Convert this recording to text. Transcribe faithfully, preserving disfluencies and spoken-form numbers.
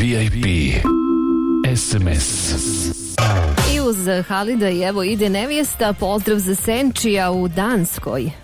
V I P S M S. I uz Halida i evo ide nevjesta, pozdrav za Senčija u Danskoj.